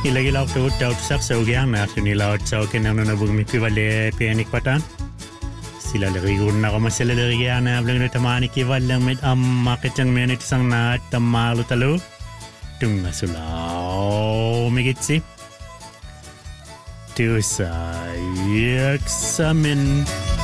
Ilagilak tu tausak saugyang na sunilaw saukin ang nabugmi pivale pianik patan. Sila larigun na kama sila larigyan na ablang na tamani kivalang med makitang menit sang na tamalu talo. Tunga sulaw migitsi. Tu sa eksamen.